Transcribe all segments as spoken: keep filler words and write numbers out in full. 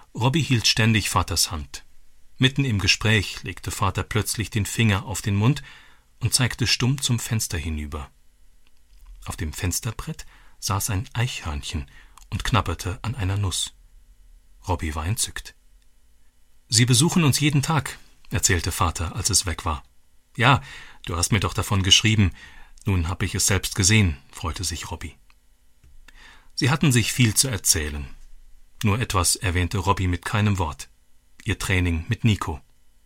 Robbie hielt ständig Vaters Hand. Mitten im Gespräch legte Vater plötzlich den Finger auf den Mund und zeigte stumm zum Fenster hinüber. Auf dem Fensterbrett saß ein Eichhörnchen und knabberte an einer Nuss. Robbie war entzückt. »Sie besuchen uns jeden Tag«, erzählte Vater, als es weg war. »Ja, du hast mir doch davon geschrieben. Nun habe ich es selbst gesehen«, freute sich Robbie. Sie hatten sich viel zu erzählen. Nur etwas erwähnte Robbie mit keinem Wort: ihr Training mit Nico.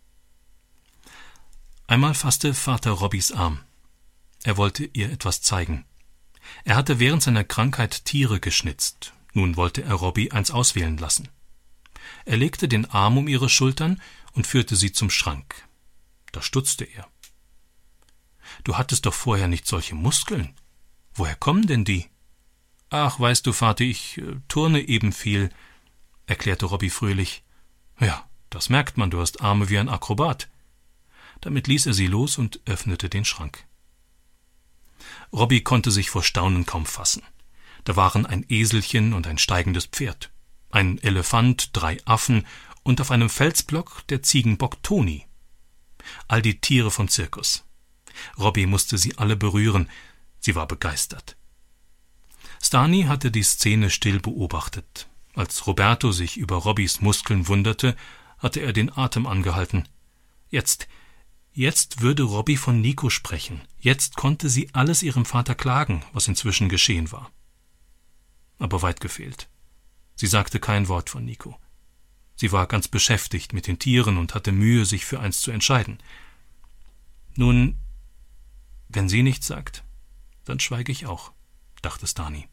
Einmal fasste Vater Robbies Arm. Er wollte ihr etwas zeigen. Er hatte während seiner Krankheit Tiere geschnitzt. Nun wollte er Robbie eins auswählen lassen. Er legte den Arm um ihre Schultern und führte sie zum Schrank. Da stutzte er. »Du hattest doch vorher nicht solche Muskeln. Woher kommen denn die?« »Ach, weißt du, Vater, ich äh, turne eben viel«, erklärte Robbie fröhlich. »Ja, das merkt man, du hast Arme wie ein Akrobat.« Damit ließ er sie los und öffnete den Schrank. Robbie konnte sich vor Staunen kaum fassen. Da waren ein Eselchen und ein steigendes Pferd, ein Elefant, drei Affen und auf einem Felsblock der Ziegenbock Toni. All die Tiere vom Zirkus. Robbie musste sie alle berühren. Sie war begeistert. Stani hatte die Szene still beobachtet. Als Roberto sich über Robbies Muskeln wunderte, hatte er den Atem angehalten. Jetzt, jetzt würde Robbie von Nico sprechen. Jetzt konnte sie alles ihrem Vater klagen, was inzwischen geschehen war. Aber weit gefehlt. Sie sagte kein Wort von Nico. Sie war ganz beschäftigt mit den Tieren und hatte Mühe, sich für eins zu entscheiden. Nun, wenn sie nichts sagt, dann schweige ich auch, dachte Stani.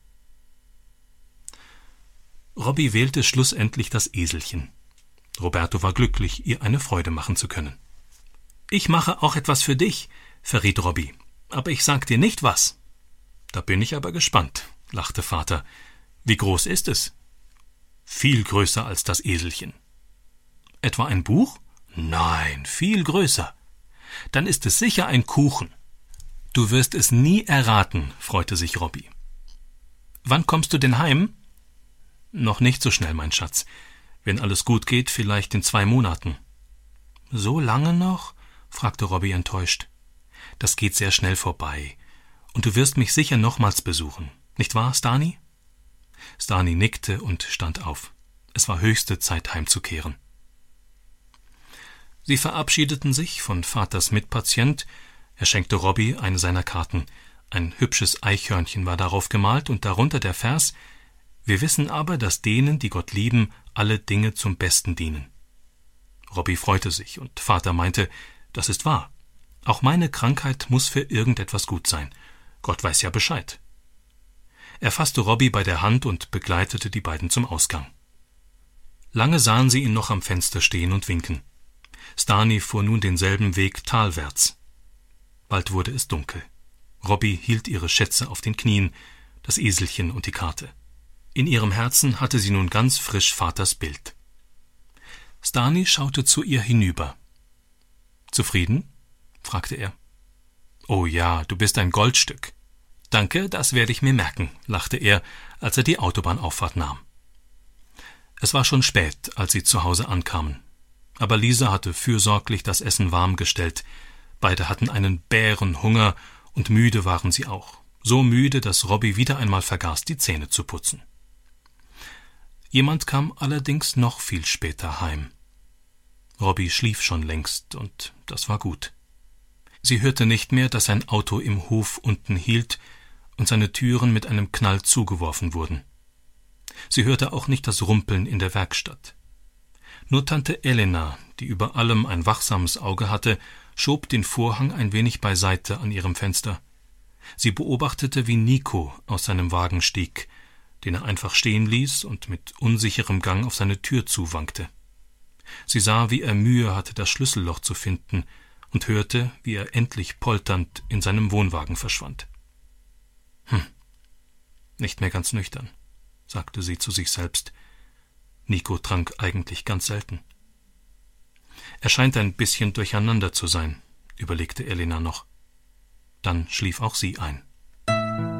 Robbie wählte schlussendlich das Eselchen. Roberto war glücklich, ihr eine Freude machen zu können. »Ich mache auch etwas für dich«, verriet Robbie, »aber ich sag dir nicht was.« »Da bin ich aber gespannt«, lachte Vater. »Wie groß ist es?« »Viel größer als das Eselchen.« »Etwa ein Buch?« »Nein, viel größer.« »Dann ist es sicher ein Kuchen.« »Du wirst es nie erraten«, freute sich Robbie. »Wann kommst du denn heim?« »Noch nicht so schnell, mein Schatz. Wenn alles gut geht, vielleicht in zwei Monaten.« »So lange noch?« fragte Robbie enttäuscht. »Das geht sehr schnell vorbei. Und du wirst mich sicher nochmals besuchen. Nicht wahr, Stani?« Stani nickte und stand auf. Es war höchste Zeit, heimzukehren. Sie verabschiedeten sich von Vaters Mitpatient. Er schenkte Robbie eine seiner Karten. Ein hübsches Eichhörnchen war darauf gemalt und darunter der Vers: »Wir wissen aber, dass denen, die Gott lieben, alle Dinge zum Besten dienen.« Robbie freute sich und Vater meinte, das ist wahr. Auch meine Krankheit muss für irgendetwas gut sein. Gott weiß ja Bescheid. Er fasste Robbie bei der Hand und begleitete die beiden zum Ausgang. Lange sahen sie ihn noch am Fenster stehen und winken. Stani fuhr nun denselben Weg talwärts. Bald wurde es dunkel. Robbie hielt ihre Schätze auf den Knien, das Eselchen und die Karte. In ihrem Herzen hatte sie nun ganz frisch Vaters Bild. Stani schaute zu ihr hinüber. »Zufrieden?« fragte er. »Oh ja, du bist ein Goldstück.« »Danke, das werde ich mir merken«, lachte er, als er die Autobahnauffahrt nahm. Es war schon spät, als sie zu Hause ankamen. Aber Lisa hatte fürsorglich das Essen warm gestellt. Beide hatten einen Bärenhunger und müde waren sie auch. So müde, dass Robbie wieder einmal vergaß, die Zähne zu putzen. Jemand kam allerdings noch viel später heim. Robbie schlief schon längst, und das war gut. Sie hörte nicht mehr, dass sein Auto im Hof unten hielt und seine Türen mit einem Knall zugeworfen wurden. Sie hörte auch nicht das Rumpeln in der Werkstatt. Nur Tante Elena, die über allem ein wachsames Auge hatte, schob den Vorhang ein wenig beiseite an ihrem Fenster. Sie beobachtete, wie Nico aus seinem Wagen stieg, den er einfach stehen ließ und mit unsicherem Gang auf seine Tür zuwankte. Sie sah, wie er Mühe hatte, das Schlüsselloch zu finden, und hörte, wie er endlich polternd in seinem Wohnwagen verschwand. »Hm, nicht mehr ganz nüchtern«, sagte sie zu sich selbst. Nico trank eigentlich ganz selten. »Er scheint ein bisschen durcheinander zu sein«, überlegte Elena noch. Dann schlief auch sie ein.